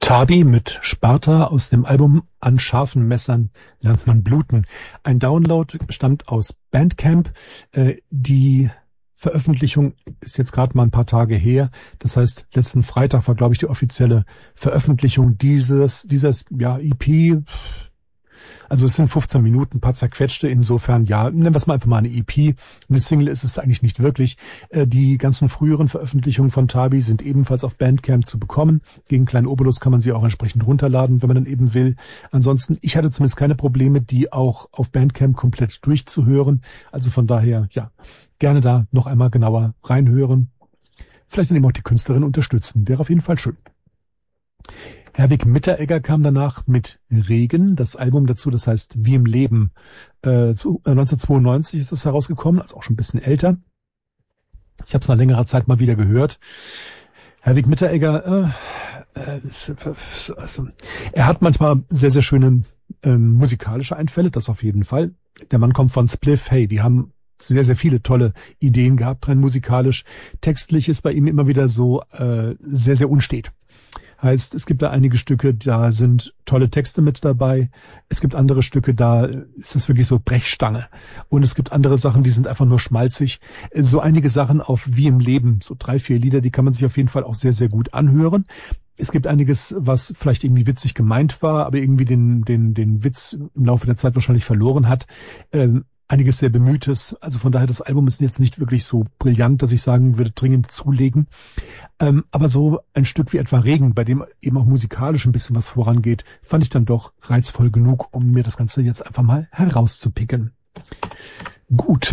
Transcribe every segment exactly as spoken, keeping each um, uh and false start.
Tabi mit Sparta aus dem Album An scharfen Messern lernt man bluten. Ein Download stammt aus Bandcamp. Äh, die Veröffentlichung ist jetzt gerade mal ein paar Tage her. Das heißt, letzten Freitag war, glaube ich, die offizielle Veröffentlichung dieses, dieses ja, E P. Also es sind fünfzehn Minuten, ein paar zerquetschte, insofern, ja, nennen wir es mal einfach mal eine E P. Eine Single ist es eigentlich nicht wirklich. Äh, die ganzen früheren Veröffentlichungen von Tabi sind ebenfalls auf Bandcamp zu bekommen. Gegen kleinen Obolus kann man sie auch entsprechend runterladen, wenn man dann eben will. Ansonsten, ich hatte zumindest keine Probleme, die auch auf Bandcamp komplett durchzuhören. Also von daher, ja, gerne da noch einmal genauer reinhören. Vielleicht dann eben auch die Künstlerin unterstützen. Wäre auf jeden Fall schön. Herwig Mitteregger kam danach mit Regen, das Album dazu, das heißt Wie im Leben. Äh, neunzehnhundertzweiundneunzig ist das herausgekommen, also auch schon ein bisschen älter. Ich habe es nach längerer Zeit mal wieder gehört. Herwig Mitteregger, äh, äh, also, er hat manchmal sehr, sehr schöne äh, musikalische Einfälle, das auf jeden Fall. Der Mann kommt von Spliff, hey, die haben sehr, sehr viele tolle Ideen gehabt, rein musikalisch. Textlich ist bei ihm immer wieder so äh, sehr, sehr unstet. Heißt, es gibt da einige Stücke, da sind tolle Texte mit dabei. Es gibt andere Stücke, da ist das wirklich so Brechstange. Und es gibt andere Sachen, die sind einfach nur schmalzig. So einige Sachen auf Wie im Leben, so drei, vier Lieder, die kann man sich auf jeden Fall auch sehr, sehr gut anhören. Es gibt einiges, was vielleicht irgendwie witzig gemeint war, aber irgendwie den, den, den Witz im Laufe der Zeit wahrscheinlich verloren hat. Ähm, Einiges sehr Bemühtes. Also von daher, das Album ist jetzt nicht wirklich so brillant, dass ich sagen würde, dringend zulegen. Ähm, aber so ein Stück wie etwa Regen, bei dem eben auch musikalisch ein bisschen was vorangeht, fand ich dann doch reizvoll genug, um mir das Ganze jetzt einfach mal herauszupicken. Gut.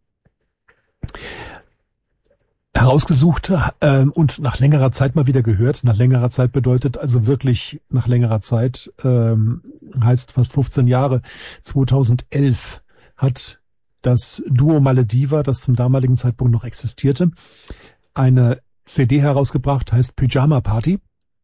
Herausgesucht ähm, und nach längerer Zeit mal wieder gehört. Nach längerer Zeit bedeutet also wirklich nach längerer Zeit, ähm, heißt fast fünfzehn Jahre, zweitausendelf. Hat das Duo Malediva, das zum damaligen Zeitpunkt noch existierte, eine C D herausgebracht, heißt Pyjama Party.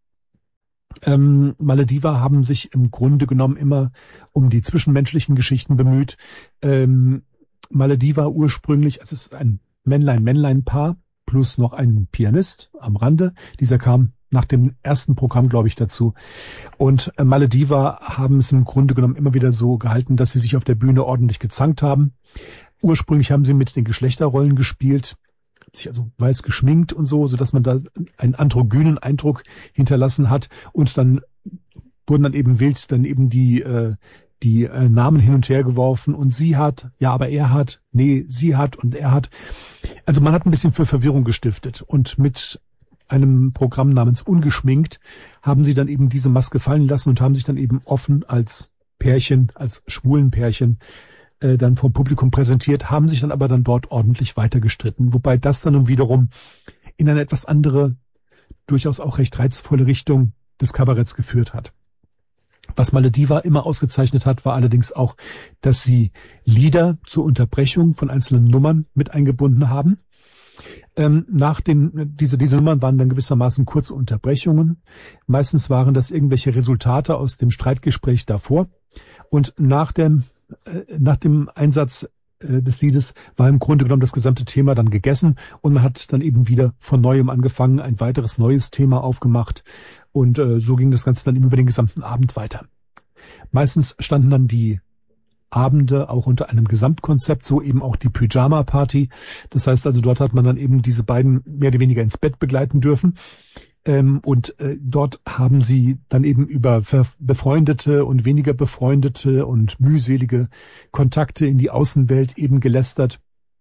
Ähm, Malediva haben sich im Grunde genommen immer um die zwischenmenschlichen Geschichten bemüht. Ähm, Malediva ursprünglich, also es ist ein Männlein-Männlein-Paar plus noch ein Pianist am Rande. Dieser kam nach dem ersten Programm, glaube ich, dazu. Und äh, Malediva haben es im Grunde genommen immer wieder so gehalten, dass sie sich auf der Bühne ordentlich gezankt haben. Ursprünglich haben sie mit den Geschlechterrollen gespielt, sich also weiß geschminkt und so, sodass man da einen androgynen Eindruck hinterlassen hat. Und dann wurden dann eben wild dann eben die äh, die äh, Namen hin und her geworfen. Und sie hat, ja, aber er hat, nee, sie hat und er hat. Also man hat ein bisschen für Verwirrung gestiftet. Und mit einem Programm namens Ungeschminkt haben sie dann eben diese Maske fallen lassen und haben sich dann eben offen als Pärchen, als schwulen Pärchen äh, dann vom Publikum präsentiert, haben sich dann aber dann dort ordentlich weiter gestritten, wobei das dann nun wiederum in eine etwas andere, durchaus auch recht reizvolle Richtung des Kabaretts geführt hat. Was Malediva immer ausgezeichnet hat, war allerdings auch, dass sie Lieder zur Unterbrechung von einzelnen Nummern mit eingebunden haben. Ähm, nach den, diese, diese Nummern waren dann gewissermaßen kurze Unterbrechungen. Meistens waren das irgendwelche Resultate aus dem Streitgespräch davor. Und nach dem, äh, nach dem Einsatz äh, des Liedes war im Grunde genommen das gesamte Thema dann gegessen und man hat dann eben wieder von Neuem angefangen, ein weiteres neues Thema aufgemacht und äh, so ging das Ganze dann über den gesamten Abend weiter. Meistens standen dann die Abende auch unter einem Gesamtkonzept, so eben auch die Pyjama Party. Das heißt also, dort hat man dann eben diese beiden mehr oder weniger ins Bett begleiten dürfen. Ähm, und äh, dort haben sie dann eben über befreundete und weniger befreundete und mühselige Kontakte in die Außenwelt eben gelästert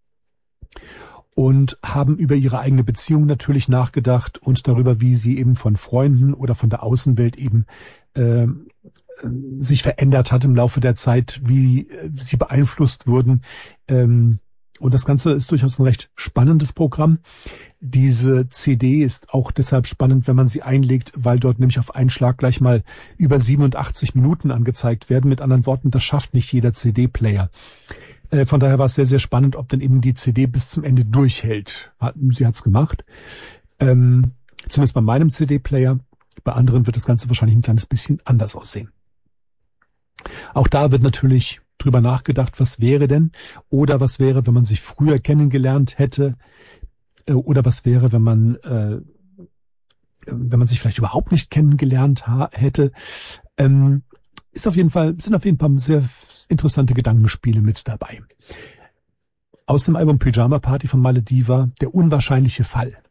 und haben über ihre eigene Beziehung natürlich nachgedacht und darüber, wie sie eben von Freunden oder von der Außenwelt eben äh, sich verändert hat im Laufe der Zeit, wie sie beeinflusst wurden. Und das Ganze ist durchaus ein recht spannendes Programm. Diese C D ist auch deshalb spannend, wenn man sie einlegt, weil dort nämlich auf einen Schlag gleich mal über siebenundachtzig Minuten angezeigt werden. Mit anderen Worten, das schafft nicht jeder C D-Player. Von daher war es sehr, sehr spannend, ob dann eben die C D bis zum Ende durchhält. Sie hat's gemacht. Zumindest bei meinem C D-Player. Bei anderen wird das Ganze wahrscheinlich ein kleines bisschen anders aussehen. Auch da wird natürlich drüber nachgedacht, was wäre denn oder was wäre, wenn man sich früher kennengelernt hätte oder was wäre, wenn man äh, wenn man sich vielleicht überhaupt nicht kennengelernt ha- hätte. Ähm, ist auf jeden Fall, sind auf jeden Fall sehr interessante Gedankenspiele mit dabei. Aus dem Album Pyjama Party von Malediva, Der unwahrscheinliche Fall.